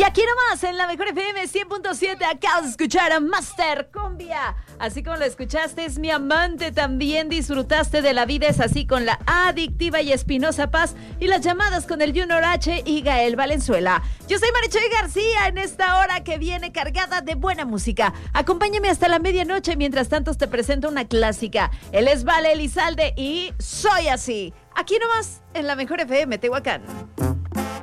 aquí nomás, en la Mejor FM 100.7, acabas de escuchar a Master Cumbia. Así como lo escuchaste, es mi amante. También disfrutaste de La Vida es Así con la adictiva y Espinosa Paz. Y las llamadas con el Junior H y Gael Valenzuela. Yo soy Marichoy García en esta hora que viene cargada de buena música. Acompáñame hasta la medianoche. Mientras tanto te presento una clásica. Él es Vale Elizalde y Soy Así. Aquí nomás, en la Mejor FM Tehuacán.